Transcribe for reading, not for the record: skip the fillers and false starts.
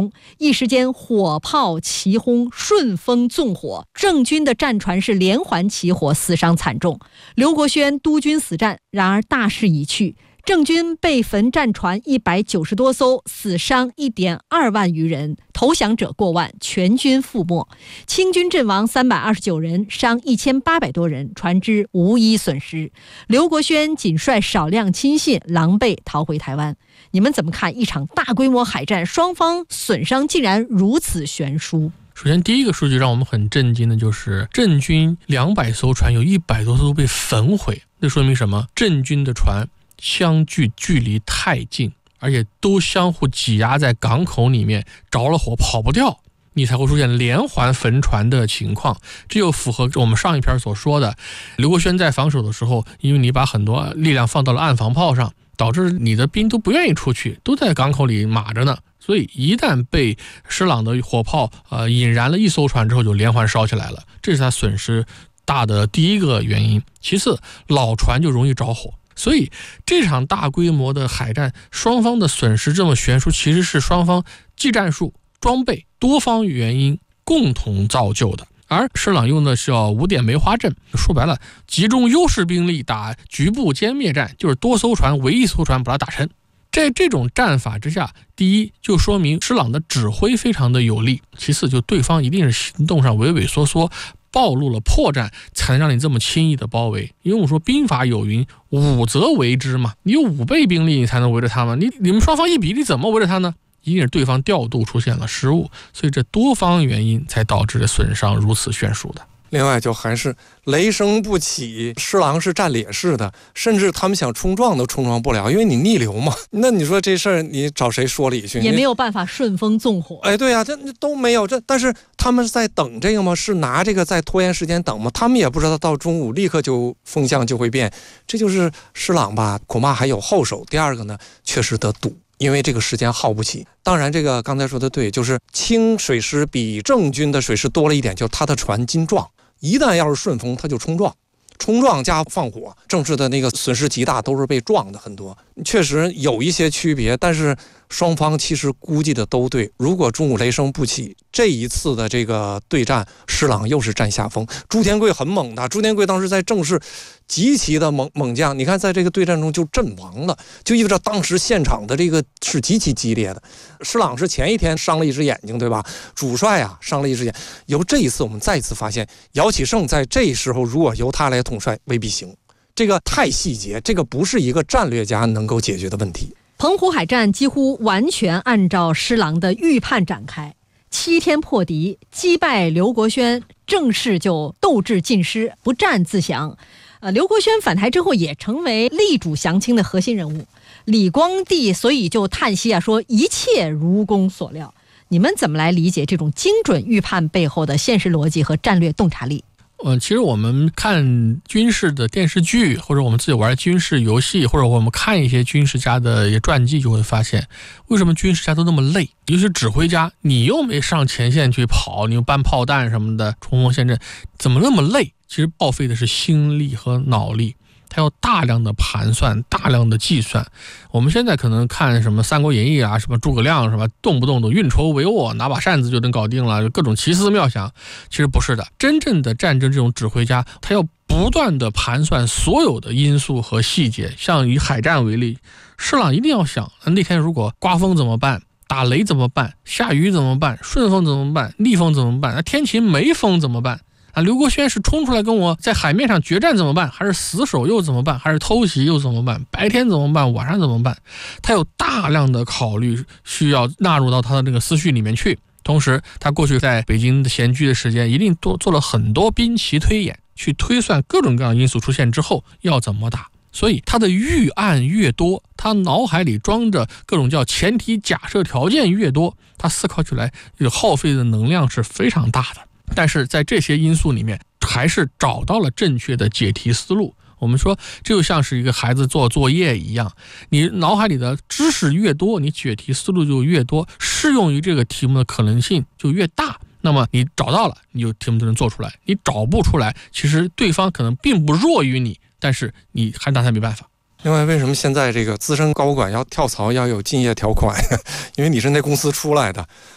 中，一时间火炮齐轰，顺风纵火，郑军的战船是连环起火，死伤惨重。刘国轩督军死战，然而大势已去，郑军被焚战船190多艘，死伤1.2万余人，投降者过万，全军覆没。清军阵亡329人，伤1800多人，船只无一损失。刘国轩仅率少量亲信狼狈逃回台湾。你们怎么看一场大规模海战，双方损伤竟然如此悬殊？ 首先第一个数据让我们很震惊的就是郑军200艘船有100多艘被焚毁，这说明什么？郑军的船相距距离太近，而且都相互挤压在港口里面，着了火跑不掉，你才会出现连环焚船的情况。这又符合我们上一篇所说的，刘国轩在防守的时候，因为你把很多力量放到了岸防炮上，导致你的兵都不愿意出去，都在港口里码着呢。所以一旦被施琅的火炮引燃了一艘船之后，就连环烧起来了，这是他损失大的第一个原因。其次，老船就容易着火。所以这场大规模的海战，双方的损失这么悬殊，其实是双方技战术、装备多方原因共同造就的。而施琅用的是5点梅花阵，说白了，集中优势兵力打局部歼灭战，就是多艘船围一艘船把它打沉。在这种战法之下，第一就说明施琅的指挥非常的有力，其次就对方一定是行动上畏畏缩缩，暴露了破绽，才能让你这么轻易的包围。因为我们说兵法有云，5则围之嘛，你有5倍兵力你才能围着他嘛，你们双方一比，你怎么围着他呢？一定是对方调度出现了失误，所以这多方原因才导致损伤如此悬殊的。 另外就还是雷声不起，施琅是占劣势的，甚至他们想冲撞都冲撞不了，因为你逆流嘛。那你说这事儿你找谁说理去？ 也没有办法顺风纵火。 对呀，这都没有。但是他们在等这个吗？是拿这个在拖延时间等吗？他们也不知道到中午立刻就风向就会变。这就是施琅吧，恐怕还有后手。第二个呢，确实得赌。因为这个时间耗不起。当然这个刚才说的对，就是清水师比郑军的水师多了一点，就是他的船斤撞，一旦要是顺风他就冲撞加放火，郑氏的那个损失极大，都是被撞的很多。确实有一些区别，但是双方其实估计的都对。如果中午雷声不起，这一次的这个对战，施琅又是占下风。朱天贵很猛的，朱天贵当时在郑氏极其的猛将，你看在这个对战中就阵亡了，就意味着当时现场的这个是极其激烈的。施琅是前一天伤了一只眼睛，对吧？主帅啊伤了一只眼。由这一次我们再一次发现，姚启圣在这时候如果由他来统帅未必行，这个太细节，这个不是一个战略家能够解决的问题。 澎湖海战几乎完全按照施琅的预判展开，7天破敌，击败刘国轩，正式就斗志尽失，不战自降。刘国轩返台之后也成为力主降清的核心人物。李光地所以就叹息说一切如公所料。你们怎么来理解这种精准预判背后的现实逻辑和战略洞察力？ 其实我们看军事的电视剧，或者我们自己玩军事游戏，或者我们看一些军事家的一些传记，就会发现为什么军事家都那么累。尤其是指挥家，你又没上前线去跑，你又搬炮弹什么的冲锋陷阵，怎么那么累？其实耗费的是心力和脑力，他要大量的盘算，大量的计算。我们现在可能看什么《三国演义》啊，什么诸葛亮什么，动不动都运筹帷幄，拿把扇子就能搞定了，各种奇思妙想。其实不是的，真正的战争这种指挥家，他要不断的盘算所有的因素和细节。像以海战为例，施琅一定要想，那天如果刮风怎么办？打雷怎么办？下雨怎么办？顺风怎么办？逆风怎么办？那天气没风怎么办？刘国轩是冲出来跟我在海面上决战怎么办？还是死守又怎么办？还是偷袭又怎么办？白天怎么办？晚上怎么办？他有大量的考虑需要纳入到他的那个思绪里面去。同时他过去在北京闲居的时间，一定做了很多兵棋推演，去推算各种各样因素出现之后要怎么打。所以他的预案越多，他脑海里装着各种叫前提假设条件越多，他思考起来耗费的能量是非常大的。但是在这些因素里面，还是找到了正确的解题思路。我们说这就像是一个孩子做作业一样，你脑海里的知识越多，你解题思路就越多，适用于这个题目的可能性就越大。那么你找到了，你就题目就能做出来；你找不出来，其实对方可能并不弱于你，但是你还拿他没办法。 另外，为什么现在这个资深高管要跳槽要有竞业条款？因为你是那公司出来的，